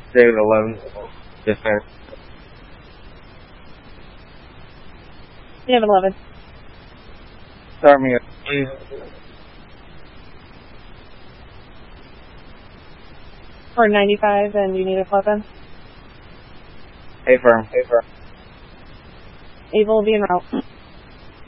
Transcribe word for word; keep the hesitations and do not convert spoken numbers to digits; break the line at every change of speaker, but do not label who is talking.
David eleven. Yes, ma'am.
David eleven.
Start me up, please.
For ninety-five, and you need a weapon.
Hey, firm. Hey, firm.
Able will be en route.